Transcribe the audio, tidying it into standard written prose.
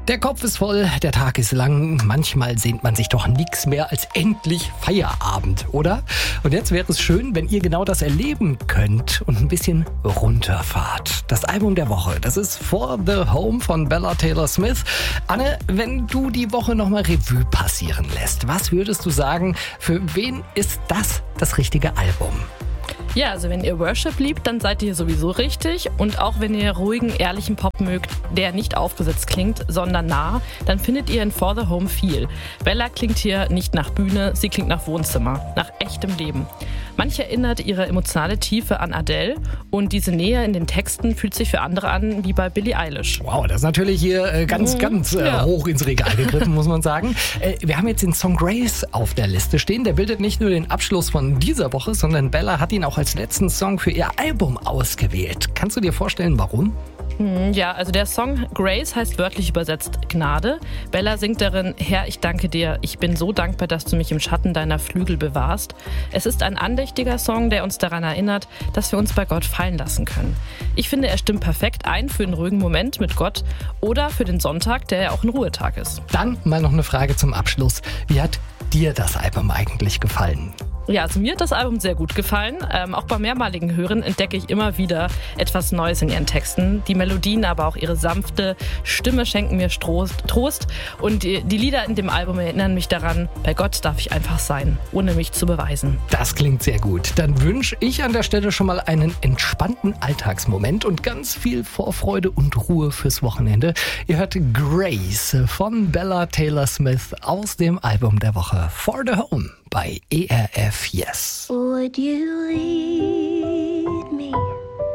Der Kopf ist voll, der Tag ist lang. Manchmal sehnt man sich doch nichts mehr als endlich Feierabend, oder? Und jetzt wäre es schön, wenn ihr genau das erleben könnt und ein bisschen runterfahrt. Das Album der Woche, das ist For the Home von Bella Taylor Smith. Anne, wenn du die Woche nochmal Revue passieren lässt, was würdest du sagen, für wen ist das richtige Album? Ja, also wenn ihr Worship liebt, dann seid ihr sowieso richtig. Und auch wenn ihr ruhigen, ehrlichen Pop mögt, der nicht aufgesetzt klingt, sondern nah, dann findet ihr in For the Home viel. Bella klingt hier nicht nach Bühne, sie klingt nach Wohnzimmer, nach echtem Leben. Manche erinnert ihre emotionale Tiefe an Adele und diese Nähe in den Texten fühlt sich für andere an wie bei Billie Eilish. Wow, das ist natürlich hier ganz hoch ins Regal gegriffen, muss man sagen. Wir haben jetzt den Song Grace auf der Liste stehen. Der bildet nicht nur den Abschluss von dieser Woche, sondern Bella hat ihn auch als letzten Song für ihr Album ausgewählt. Kannst du dir vorstellen, warum? Ja, also der Song Grace heißt wörtlich übersetzt Gnade. Bella singt darin: Herr, ich danke dir, ich bin so dankbar, dass du mich im Schatten deiner Flügel bewahrst. Es ist ein andächtiger Song, der uns daran erinnert, dass wir uns bei Gott fallen lassen können. Ich finde, er stimmt perfekt ein für einen ruhigen Moment mit Gott oder für den Sonntag, der ja auch ein Ruhetag ist. Dann mal noch eine Frage zum Abschluss. Wie hat dir das Album eigentlich gefallen? Ja, also mir hat das Album sehr gut gefallen. Auch beim mehrmaligen Hören entdecke ich immer wieder etwas Neues in ihren Texten. Die Melodien, aber auch ihre sanfte Stimme schenken mir Trost. Und die Lieder in dem Album erinnern mich daran, bei Gott darf ich einfach sein, ohne mich zu beweisen. Das klingt sehr gut. Dann wünsche ich an der Stelle schon mal einen entspannten Alltagsmoment und ganz viel Vorfreude und Ruhe fürs Wochenende. Ihr hört Grace von Bella Taylor Smith aus dem Album der Woche For the Home bei ERF Yes. Would you leave